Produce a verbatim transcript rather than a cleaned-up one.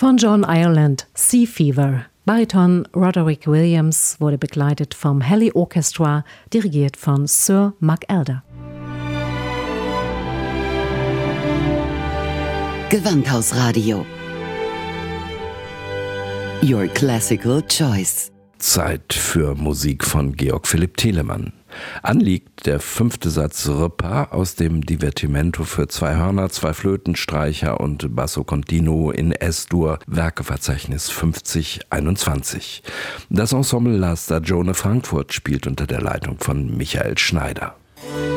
Von John Ireland, Sea Fever. Bariton Roderick Williams wurde begleitet vom Halley Orchestra, dirigiert von Sir Mark Elder. Gewandhausradio. Your classical choice. Zeit für Musik von Georg Philipp Telemann. Anliegt der fünfte Satz Repas aus dem Divertimento für zwei Hörner, zwei Flöten, Streicher und Basso Continuo in S-Dur, Werkeverzeichnis fünfzig einundzwanzig. Das Ensemble La Stagione Frankfurt spielt unter der Leitung von Michael Schneider.